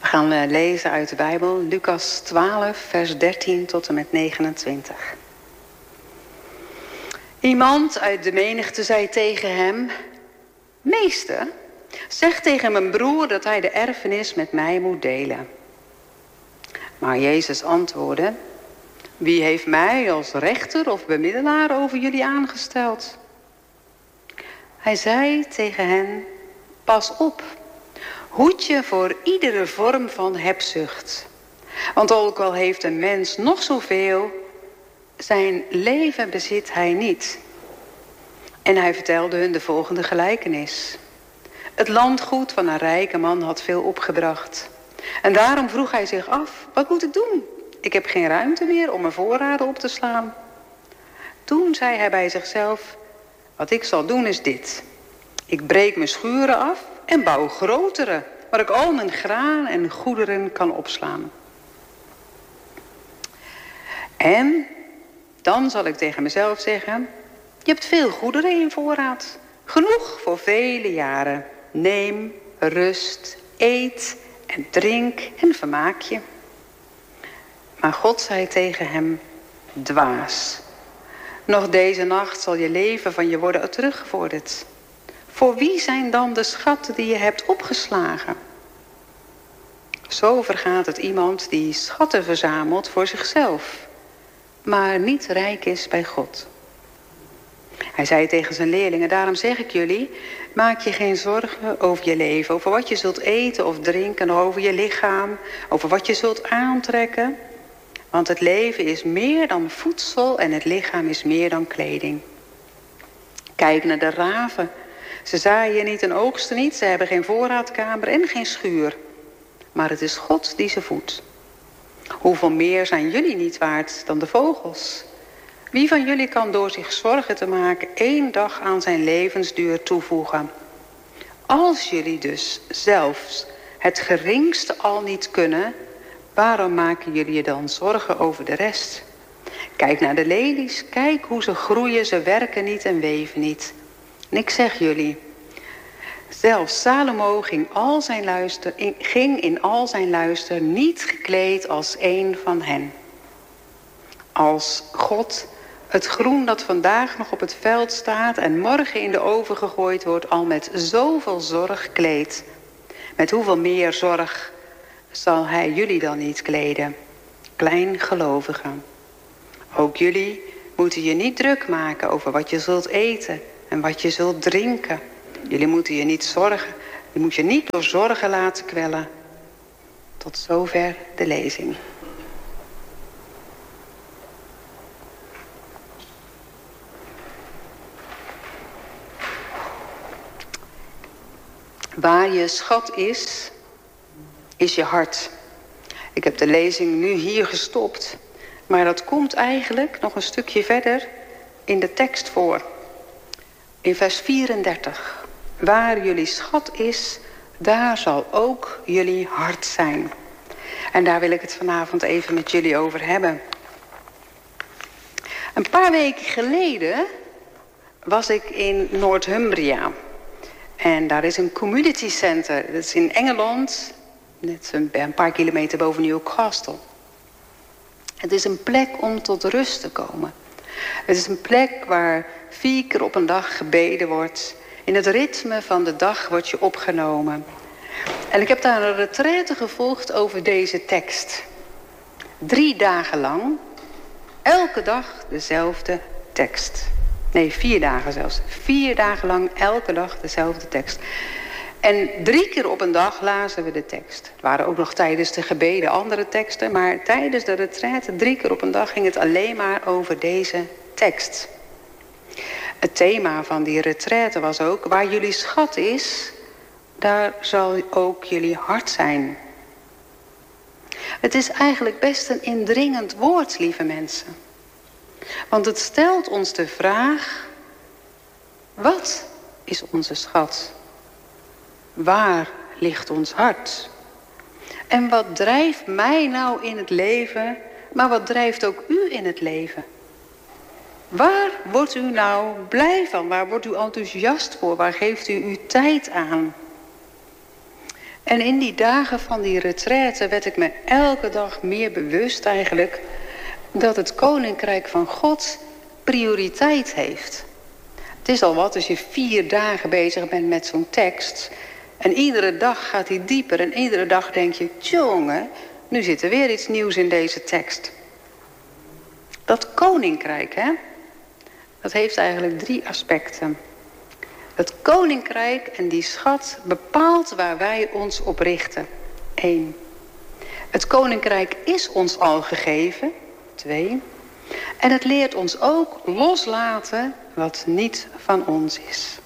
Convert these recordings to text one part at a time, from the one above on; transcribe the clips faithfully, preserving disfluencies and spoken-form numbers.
We gaan lezen uit de Bijbel, Lucas twaalf, vers dertien tot en met negenentwintig. Iemand uit de menigte zei tegen hem: Meester, zeg tegen mijn broer dat hij de erfenis met mij moet delen. Maar Jezus antwoordde: Wie heeft mij als rechter of bemiddelaar over jullie aangesteld? Hij zei tegen hen: Pas op, hoed je voor iedere vorm van hebzucht. Want ook al heeft een mens nog zoveel, zijn leven bezit hij niet. En hij vertelde hun de volgende gelijkenis. Het landgoed van een rijke man had veel opgebracht. En daarom vroeg hij zich af: wat moet ik doen? Ik heb geen ruimte meer om mijn voorraden op te slaan. Toen zei hij bij zichzelf: wat ik zal doen is dit. Ik breek mijn schuren af en bouw grotere, waar ik al mijn graan en goederen kan opslaan. En dan zal ik tegen mezelf zeggen: je hebt veel goederen in voorraad. Genoeg voor vele jaren. Neem, rust, eet en drink en vermaak je. Maar God zei tegen hem: dwaas. Nog deze nacht zal je leven van je worden teruggevorderd. Voor wie zijn dan de schatten die je hebt opgeslagen? Zo vergaat het iemand die schatten verzamelt voor zichzelf, maar niet rijk is bij God. Hij zei tegen zijn leerlingen: daarom zeg ik jullie, maak je geen zorgen over je leven, over wat je zult eten of drinken, over je lichaam, over wat je zult aantrekken. Want het leven is meer dan voedsel en het lichaam is meer dan kleding. Kijk naar de raven. Ze zaaien niet en oogsten niet, ze hebben geen voorraadkamer en geen schuur. Maar het is God die ze voedt. Hoeveel meer zijn jullie niet waard dan de vogels? Wie van jullie kan door zich zorgen te maken één dag aan zijn levensduur toevoegen? Als jullie dus zelfs het geringste al niet kunnen, waarom maken jullie je dan zorgen over de rest? Kijk naar de lelies, kijk hoe ze groeien, ze werken niet en weven niet. En ik zeg jullie, zelfs Salomo ging, al zijn luister, ging in al zijn luister niet gekleed als een van hen. Als God het groen dat vandaag nog op het veld staat en morgen in de oven gegooid wordt, al met zoveel zorg kleedt, met hoeveel meer zorg zal hij jullie dan niet kleden, kleingelovigen. Ook jullie moeten je niet druk maken over wat je zult eten en wat je zult drinken. Jullie moeten je niet zorgen, je moet je niet door zorgen laten kwellen. Tot zover de lezing. Waar je schat is, is je hart. Ik heb de lezing nu hier gestopt, maar dat komt eigenlijk nog een stukje verder in de tekst voor. In vers vierendertig. Waar jullie schat is, daar zal ook jullie hart zijn. En daar wil ik het vanavond even met jullie over hebben. Een paar weken geleden was ik in Northumbria. En daar is een community center. Dat is in Engeland, net een paar kilometer boven Newcastle. Het is een plek om tot rust te komen. Het is een plek waar vier keer op een dag gebeden wordt. In het ritme van de dag wordt je opgenomen. En ik heb daar een retraite gevolgd over deze tekst. Drie dagen lang, elke dag dezelfde tekst. Nee, vier dagen zelfs. Vier dagen lang, elke dag dezelfde tekst. En drie keer op een dag lazen we de tekst. Het waren ook nog tijdens de gebeden andere teksten, maar tijdens de retraite, drie keer op een dag, ging het alleen maar over deze tekst. Het thema van die retraite was ook: waar jullie schat is, daar zal ook jullie hart zijn. Het is eigenlijk best een indringend woord, lieve mensen. Want het stelt ons de vraag: wat is onze schat? Waar ligt ons hart? En wat drijft mij nou in het leven, maar wat drijft ook u in het leven? Waar wordt u nou blij van? Waar wordt u enthousiast voor? Waar geeft u uw tijd aan? En in die dagen van die retraite werd ik me elke dag meer bewust eigenlijk dat het Koninkrijk van God prioriteit heeft. Het is al wat als je vier dagen bezig bent met zo'n tekst. En iedere dag gaat hij dieper en iedere dag denk je, jongen, nu zit er weer iets nieuws in deze tekst. Dat Koninkrijk, hè, dat heeft eigenlijk drie aspecten. Het Koninkrijk en die schat bepaalt waar wij ons op richten. Eén. Het Koninkrijk is ons al gegeven. Twee. En het leert ons ook loslaten wat niet van ons is.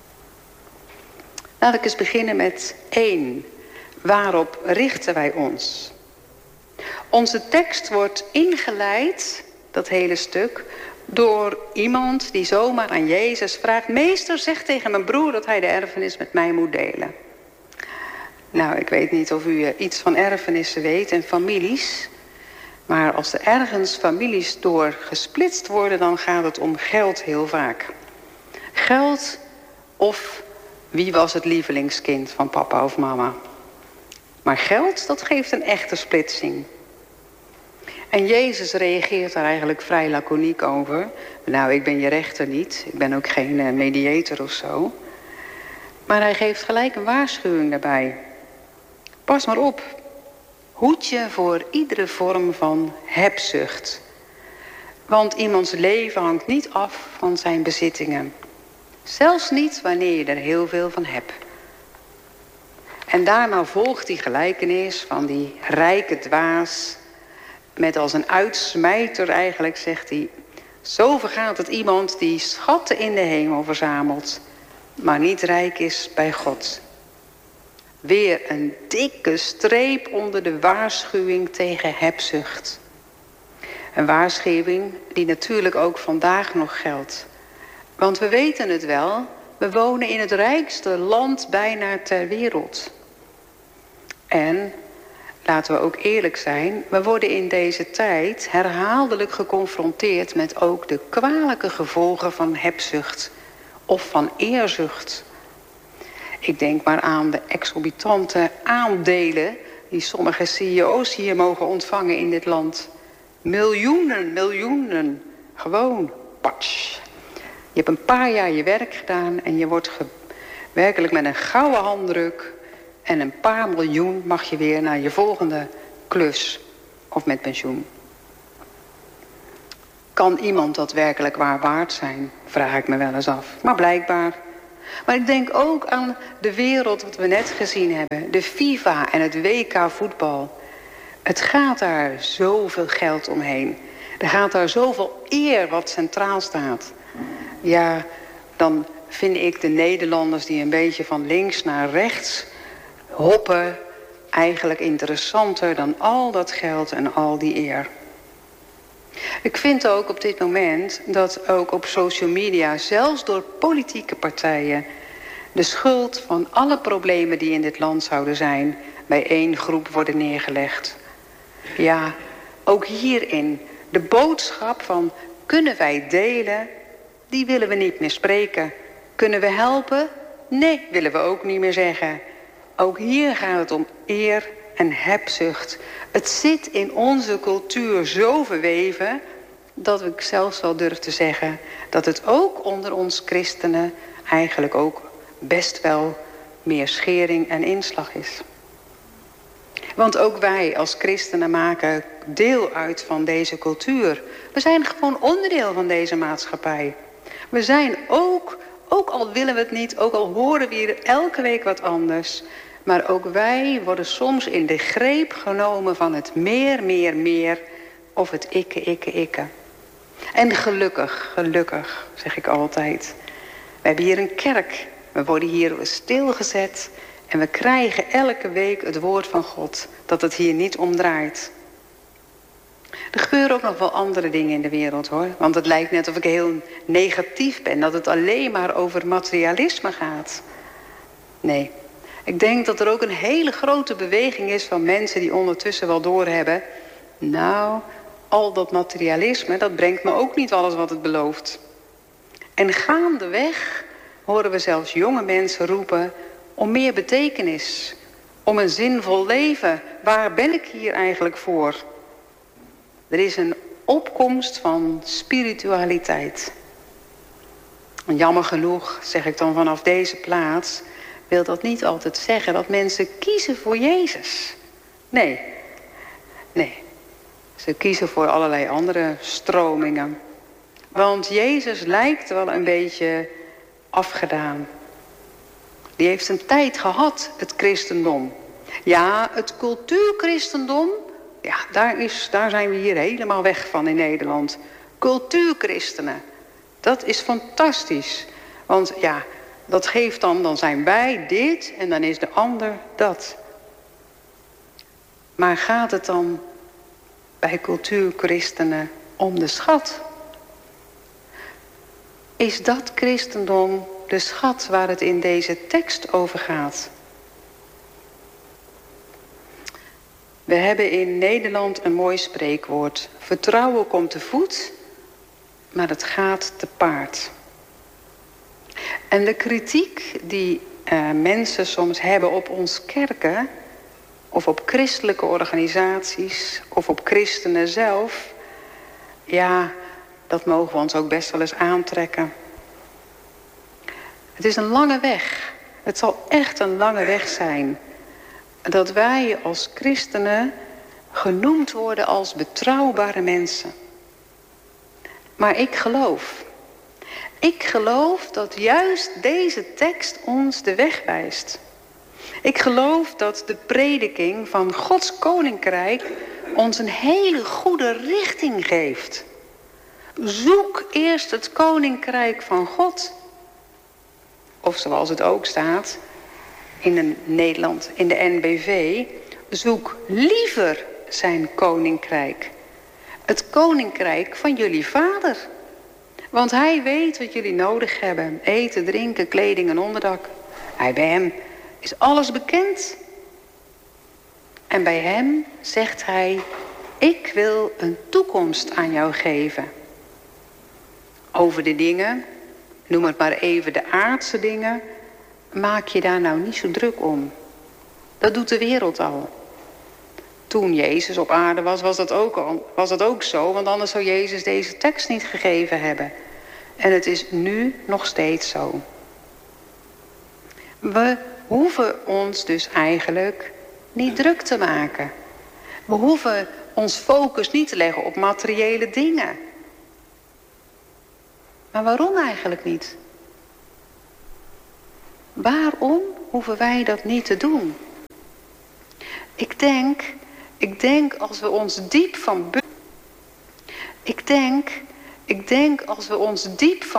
Laat ik eens beginnen met één. Waarop richten wij ons? Onze tekst wordt ingeleid, dat hele stuk, door iemand die zomaar aan Jezus vraagt: meester, zeg tegen mijn broer dat hij de erfenis met mij moet delen. Nou, ik weet niet of u iets van erfenissen weet en families. Maar als er ergens families door gesplitst worden, dan gaat het om geld heel vaak. Geld of wie was het lievelingskind van papa of mama. Maar geld, dat geeft een echte splitsing. En Jezus reageert daar eigenlijk vrij laconiek over. Nou, ik ben je rechter niet. Ik ben ook geen uh, mediator of zo. Maar hij geeft gelijk een waarschuwing daarbij. Pas maar op. Hoed je voor iedere vorm van hebzucht. Want iemands leven hangt niet af van zijn bezittingen. Zelfs niet wanneer je er heel veel van hebt. En daarna volgt die gelijkenis van die rijke dwaas. Met als een uitsmijter eigenlijk zegt hij: zo vergaat het iemand die schatten in de hemel verzamelt, maar niet rijk is bij God. Weer een dikke streep onder de waarschuwing tegen hebzucht. Een waarschuwing die natuurlijk ook vandaag nog geldt. Want we weten het wel, we wonen in het rijkste land bijna ter wereld. En laten we ook eerlijk zijn, we worden in deze tijd herhaaldelijk geconfronteerd met ook de kwalijke gevolgen van hebzucht of van eerzucht. Ik denk maar aan de exorbitante aandelen die sommige C E O's hier mogen ontvangen in dit land. Miljoenen, miljoenen, gewoon, patsch. Je hebt een paar jaar je werk gedaan en je wordt ge- werkelijk met een gouden handdruk en een paar miljoen mag je weer naar je volgende klus of met pensioen. Kan iemand dat werkelijk waar waard zijn? Vraag ik me wel eens af. Maar blijkbaar. Maar ik denk ook aan de wereld wat we net gezien hebben. De FIFA en het W K voetbal. Het gaat daar zoveel geld omheen. Er gaat daar zoveel eer wat centraal staat. Ja, dan vind ik de Nederlanders die een beetje van links naar rechts hoppen eigenlijk interessanter dan al dat geld en al die eer. Ik vind ook op dit moment dat ook op social media, zelfs door politieke partijen, de schuld van alle problemen die in dit land zouden zijn bij één groep worden neergelegd. Ja, ook hierin, de boodschap van kunnen wij delen, die willen we niet meer spreken. Kunnen we helpen? Nee, willen we ook niet meer zeggen. Ook hier gaat het om eer en hebzucht. Het zit in onze cultuur zo verweven dat ik zelfs wel durf te zeggen dat het ook onder ons christenen eigenlijk ook best wel meer schering en inslag is. Want ook wij als christenen maken deel uit van deze cultuur. We zijn gewoon onderdeel van deze maatschappij. We zijn ook, ook al willen we het niet, ook al horen we hier elke week wat anders, maar ook wij worden soms in de greep genomen van het meer, meer, meer of het ikke, ikke, ikke. En gelukkig, gelukkig, zeg ik altijd. We hebben hier een kerk. We worden hier stilgezet en we krijgen elke week het woord van God, dat het hier niet om draait. Er gebeuren ook nog wel andere dingen in de wereld, hoor. Want het lijkt net of ik heel negatief ben, dat het alleen maar over materialisme gaat. Nee, ik denk dat er ook een hele grote beweging is van mensen die ondertussen wel doorhebben. Nou, al dat materialisme, dat brengt me ook niet alles wat het belooft. En gaandeweg horen we zelfs jonge mensen roepen om meer betekenis, om een zinvol leven. Waar ben ik hier eigenlijk voor? Er is een opkomst van spiritualiteit. En jammer genoeg, zeg ik dan vanaf deze plaats, wil dat niet altijd zeggen dat mensen kiezen voor Jezus. Nee, nee. Ze kiezen voor allerlei andere stromingen. Want Jezus lijkt wel een beetje afgedaan. Die heeft een tijd gehad, het christendom. Ja, het cultuurchristendom, ja, daar, is, daar zijn we hier helemaal weg van in Nederland. Cultuurchristenen, dat is fantastisch. Want ja, dat geeft dan, dan zijn wij dit en dan is de ander dat. Maar gaat het dan bij cultuurchristenen om de schat? Is dat christendom de schat waar het in deze tekst over gaat? We hebben in Nederland een mooi spreekwoord. Vertrouwen komt te voet, maar het gaat te paard. En de kritiek die uh, mensen soms hebben op ons kerken, of op christelijke organisaties, of op christenen zelf, ja, dat mogen we ons ook best wel eens aantrekken. Het is een lange weg. Het zal echt een lange weg zijn. Dat wij als christenen genoemd worden als betrouwbare mensen. Maar ik geloof. Ik geloof dat juist deze tekst ons de weg wijst. Ik geloof dat de prediking van Gods koninkrijk ons een hele goede richting geeft. Zoek eerst het koninkrijk van God. Of zoals het ook staat in de Nederland, in de N B V, zoek liever zijn koninkrijk. Het koninkrijk van jullie vader. Want hij weet wat jullie nodig hebben. Eten, drinken, kleding en onderdak. Hij, bij hem is alles bekend. En bij hem zegt hij, ik wil een toekomst aan jou geven. Over de dingen, noem het maar even de aardse dingen, maak je daar nou niet zo druk om. Dat doet de wereld al. Toen Jezus op aarde was, was dat ook, al, was dat ook zo. Want anders zou Jezus deze tekst niet gegeven hebben. En het is nu nog steeds zo. We hoeven ons dus eigenlijk niet druk te maken. We hoeven ons focus niet te leggen op materiële dingen. Maar waarom eigenlijk niet? Waarom hoeven wij dat niet te doen? Ik denk, ik denk als we ons diep van... Ik denk, ik denk als we ons diep van...